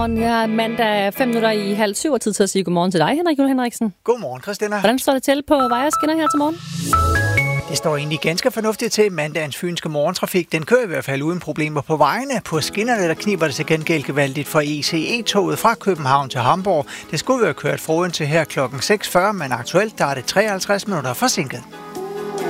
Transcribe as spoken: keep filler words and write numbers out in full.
Jeg er mandag fem minutter i halv syv, og tid til at sige godmorgen til dig, Henrik Juhl Henriksen. Godmorgen, Christina. Hvordan står det til på veje og skinner her til morgen? Det står egentlig ganske fornuftigt til. Mandagens fynske morgentrafik, den kører i hvert fald uden problemer på vejene. På skinnerne, der kniber det til gengæld gevaldigt for E C E-toget fra København til Hamburg. Det skulle være kørt fra Odense her klokken seks fyrre, men aktuelt der er det treoghalvtreds minutter forsinket.